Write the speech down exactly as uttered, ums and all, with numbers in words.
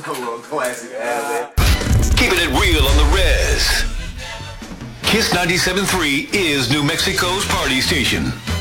A little classic ad. Keeping it real on the res. Kiss ninety-seven point three is New Mexico's party station.